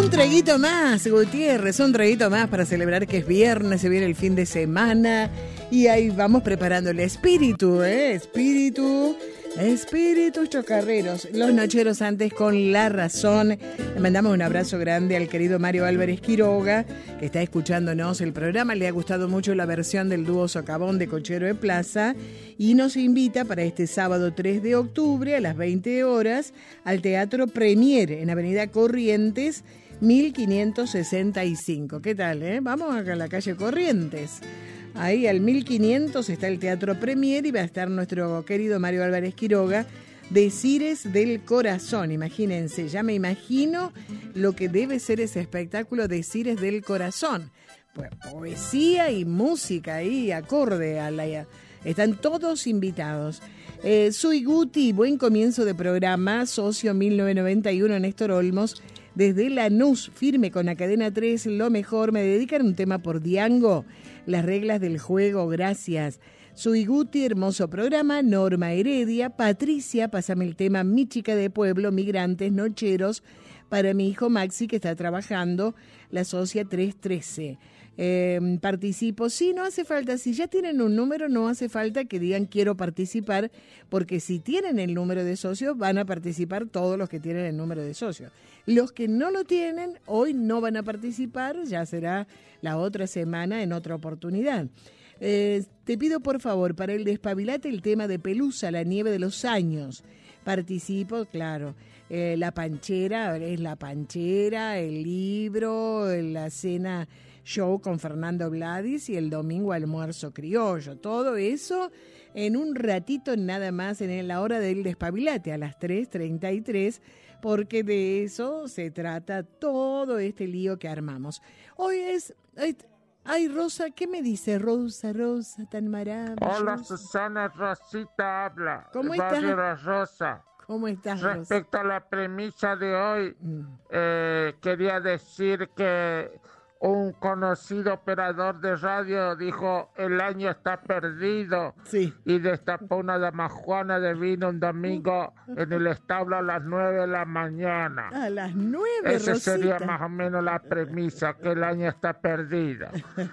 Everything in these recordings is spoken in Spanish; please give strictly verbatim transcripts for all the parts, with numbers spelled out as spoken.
Un traguito más, Gutiérrez, un traguito más para celebrar que es viernes, se viene el fin de semana y ahí vamos preparando el espíritu, ¿eh? Espíritu, espíritus chocarreros. Los nocheros antes con La Razón. Le mandamos un abrazo grande al querido Mario Álvarez Quiroga, que está escuchándonos el programa. Le ha gustado mucho la versión del dúo Socavón de Cochero de Plaza y nos invita para este sábado tres de octubre a las veinte horas al Teatro Premier en Avenida Corrientes mil quinientos sesenta y cinco. ¿Qué tal, eh? Vamos acá a la calle Corrientes. Ahí al mil quinientos está el Teatro Premier y va a estar nuestro querido Mario Álvarez Quiroga, Decires del Corazón. Imagínense, ya me imagino lo que debe ser ese espectáculo Decires del Corazón. Pues poesía y música ahí, acorde a la... Están todos invitados. Eh, soy Guti, buen comienzo de programa, socio mil novecientos noventa y uno, Néstor Olmos. Desde Lanús, firme con la cadena tres, lo mejor. Me dedican un tema por Diango, las reglas del juego, gracias. Soy Guti, hermoso programa. Norma Heredia, Patricia, pásame el tema Mi chica de pueblo, migrantes, nocheros, para mi hijo Maxi que está trabajando, la socia tres trece. Eh, participo, sí, no hace falta, si ya tienen un número no hace falta que digan quiero participar, porque si tienen el número de socios van a participar todos los que tienen el número de socios. Los que no lo tienen hoy no van a participar, ya será la otra semana en otra oportunidad. Eh, te pido por favor para el despabilate el tema de Pelusa, la nieve de los años. Participo, claro. Eh, la panchera, es la panchera, el libro, la cena show con Fernando Gladys y el domingo almuerzo criollo. Todo eso en un ratito nada más en la hora del despabilate a las tres treinta y tres, porque de eso se trata todo este lío que armamos. Hoy es... Ay, ay, Rosa, ¿qué me dice Rosa, Rosa, tan maravillosa? Hola, Susana, Rosita habla. ¿Cómo estás? Barrio La Rosa. ¿Cómo estás, Respecto Rosa? a la premisa de hoy, Mm. eh, quería decir que un conocido operador de radio dijo el año está perdido, Sí. y destapó una damajuana de vino un domingo en el establo a las nueve de la mañana. A las nueve, Esa Rosita. sería más o menos la premisa, que el año está perdido.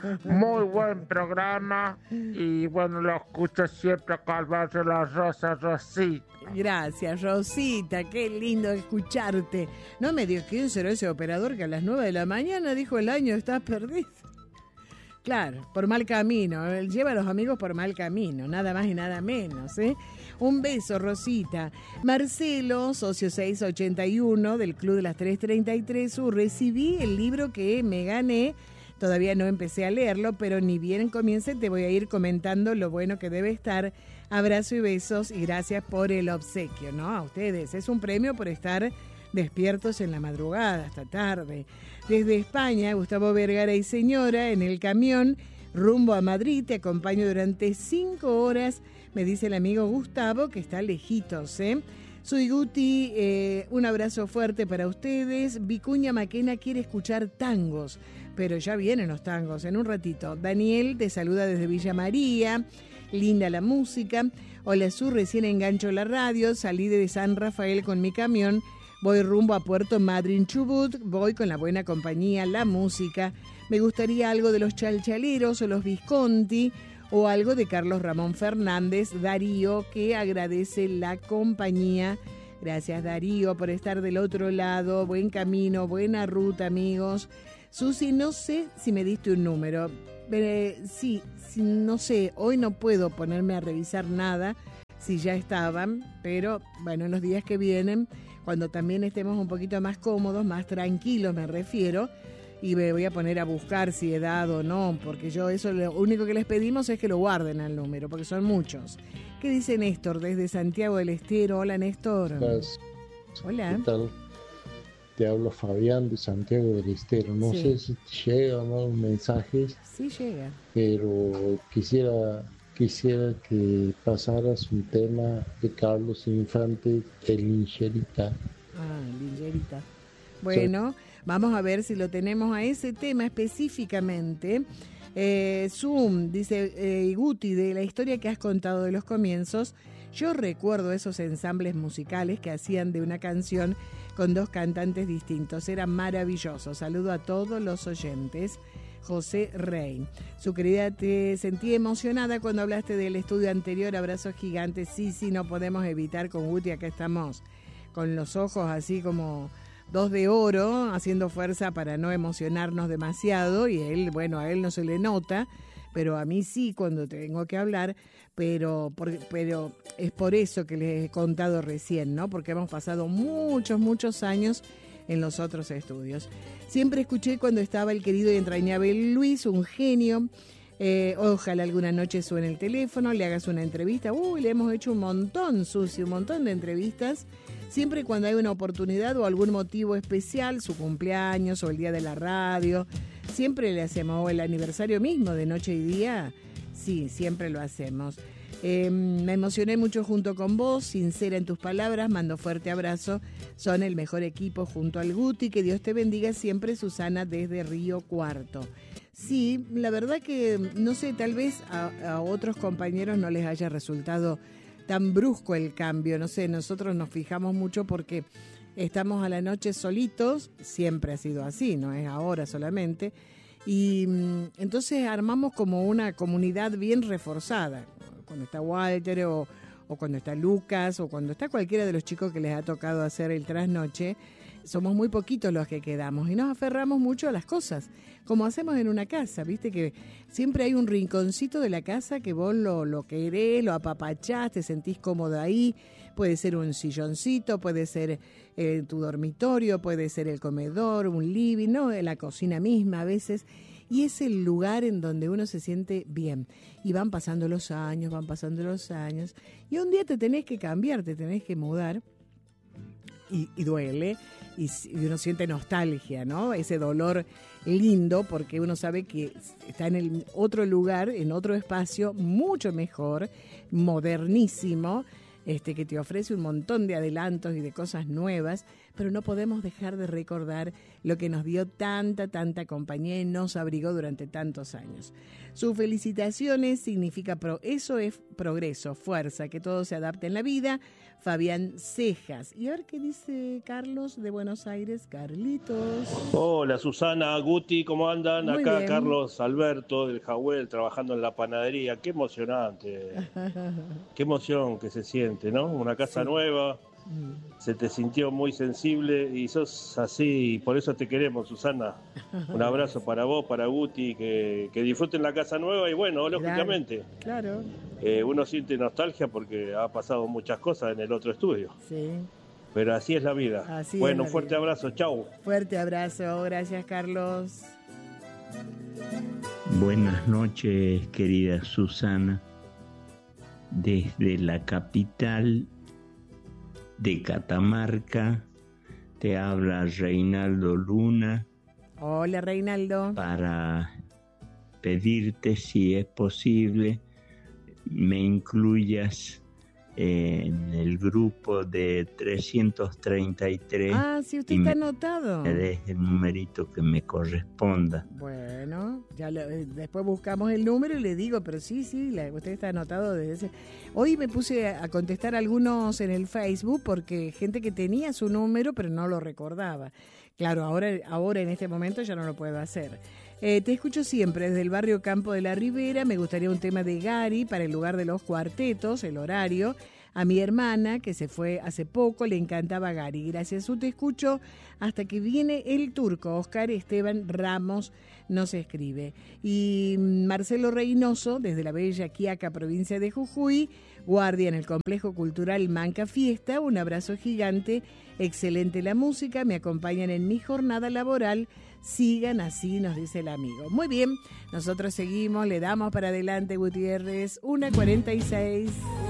Muy buen programa y bueno, lo escucho siempre acá al barrio La Rosa, Rosita. Gracias, Rosita, qué lindo escucharte. No me digas quién será ese operador que a las nueve de la mañana dijo el año está perdido. Claro, por mal camino, él lleva a los amigos por mal camino, nada más y nada menos, ¿eh? Un beso, Rosita. Marcelo, socio seiscientos ochenta y uno del Club de las tres treinta y tres, uh, recibí el libro que me gané. Todavía no empecé a leerlo, pero ni bien comience te voy a ir comentando lo bueno que debe estar. Abrazo y besos y gracias por el obsequio, ¿no? A ustedes. Es un premio por estar despiertos en la madrugada hasta tarde. Desde España, Gustavo Vergara y señora, en el camión, rumbo a Madrid, te acompaño durante cinco horas, me dice el amigo Gustavo, que está lejitos, ¿eh? Soy Guti, eh, un abrazo fuerte para ustedes. Vicuña Maquena quiere escuchar tangos, pero ya vienen los tangos en un ratito. Daniel te saluda desde Villa María, linda la música. Hola, Su, recién engancho la radio, salí de San Rafael con mi camión, voy rumbo a Puerto Madryn, Chubut, voy con la buena compañía, la música. Me gustaría algo de los Chalchaleros o los Visconti, o algo de Carlos Ramón Fernández. Darío, que agradece la compañía. Gracias, Darío, por estar del otro lado. Buen camino, buena ruta, amigos. Susi, no sé si me diste un número. Eh, sí, sí, no sé, hoy no puedo ponerme a revisar nada, si ya estaban, pero bueno, en los días que vienen, cuando también estemos un poquito más cómodos, más tranquilos me refiero, y me voy a poner a buscar si he dado o no, porque yo eso lo único que les pedimos es que lo guarden al número, porque son muchos. ¿Qué dice Néstor desde Santiago del Estero? Hola, Néstor. Pues, Hola. ¿qué tal? Te hablo Fabián de Santiago del Estero. No Sí. sé si te llegan ¿no? los mensajes, Sí llega. pero quisiera quisiera que pasaras un tema de Carlos Infante, El Lincherita. Ah, Lingerita. Bueno, vamos a ver si lo tenemos a ese tema específicamente. Eh, Zoom, dice eh, Guti, de la historia que has contado de los comienzos, Yo recuerdo esos ensambles musicales que hacían de una canción con dos cantantes distintos. Era maravilloso. Saludo a todos los oyentes. José Rey. Su querida, te sentí emocionada cuando hablaste del estudio anterior. Abrazos gigantes. Sí, sí, no podemos evitar con Guti. Acá estamos con los ojos así como dos de oro, haciendo fuerza para no emocionarnos demasiado. Y él, bueno, a él no se le nota, pero a mí sí cuando tengo que hablar. Pero, por, pero es por eso que les he contado recién, ¿no? Porque hemos pasado muchos, muchos años en los otros estudios. Siempre escuché cuando estaba el querido y entrañable Luis, un genio. Eh, ojalá alguna noche suene el teléfono, le hagas una entrevista. Uy, le hemos hecho un montón, Susi, un montón de entrevistas. Siempre cuando hay una oportunidad o algún motivo especial, su cumpleaños o el día de la radio, siempre le hacemos, o el aniversario mismo de Noche y Día, sí, siempre lo hacemos. Eh, me emocioné mucho junto con vos, sincera en tus palabras, mando fuerte abrazo, son el mejor equipo junto al Guti, que Dios te bendiga siempre, Susana desde Río Cuarto. Sí, la verdad que, no sé, tal vez a, a otros compañeros no les haya resultado tan brusco el cambio, no sé, nosotros nos fijamos mucho porque estamos a la noche solitos, siempre ha sido así, no es ahora solamente, y entonces armamos como una comunidad bien reforzada. Cuando está Walter o, o cuando está Lucas o cuando está cualquiera de los chicos que les ha tocado hacer el trasnoche, somos muy poquitos los que quedamos y nos aferramos mucho a las cosas, como hacemos en una casa, viste que siempre hay un rinconcito de la casa que vos lo, lo querés, lo apapachás, te sentís cómodo ahí, puede ser un silloncito, puede ser eh, tu dormitorio, puede ser el comedor, un living, ¿no? La cocina misma a veces. Y es el lugar en donde uno se siente bien. Y van pasando los años, van pasando los años. Y un día te tenés que cambiar, te tenés que mudar. Y, y duele. Y, y uno siente nostalgia, ¿no? Ese dolor lindo porque uno sabe que está en el otro lugar, en otro espacio mucho mejor, modernísimo, este, que te ofrece un montón de adelantos y de cosas nuevas, pero no podemos dejar de recordar lo que nos dio tanta, tanta compañía y nos abrigó durante tantos años. Sus felicitaciones significa pro, eso es progreso, fuerza, que todo se adapte en la vida. Fabián Cejas. Y a ver qué dice Carlos de Buenos Aires. Carlitos. Hola Susana, Guti, ¿cómo andan? Muy Acá bien. Carlos Alberto del Jawel trabajando en la panadería. Qué emocionante, qué emoción que se siente, ¿no? Una casa Sí. nueva, se te sintió muy sensible y sos así, y por eso te queremos, Susana. Un abrazo para vos, para Guti, que, que disfruten la casa nueva y bueno, lógicamente, Claro, eh, uno siente nostalgia porque ha pasado muchas cosas en el otro estudio, sí. pero así es la vida. Así es bueno, la fuerte vida. abrazo, chau. Fuerte abrazo. Gracias, Carlos. Buenas noches, querida Susana. Desde la capital de Catamarca te habla Reinaldo Luna Hola, Reinaldo. para pedirte, si es posible, me incluyas en el grupo de trescientos treinta y tres Ah, sí, usted y está me- anotado. me des el numerito que me corresponda. Bueno, ya lo- eh, después buscamos el número y le digo, pero sí, sí, la- usted está anotado desde ese. Hoy me puse a, a contestar algunos en el Facebook porque gente que tenía su número pero no lo recordaba. Claro, ahora, ahora en este momento ya no lo puedo hacer. Eh, te escucho siempre desde el barrio Campo de la Ribera. Me gustaría un tema de Gary para el lugar de los cuartetos, el horario. A mi hermana, que se fue hace poco, le encantaba Gary. Gracias, Su, te escucho hasta que viene el turco. Oscar Esteban Ramos nos escribe. Y Marcelo Reynoso, desde la bella Quiaca, provincia de Jujuy, guardia en el Complejo Cultural Manca Fiesta. Un abrazo gigante, excelente la música, me acompañan en mi jornada laboral. Sigan así, nos dice el amigo. Muy bien, nosotros seguimos, le damos para adelante, Gutiérrez, una cuarenta y seis.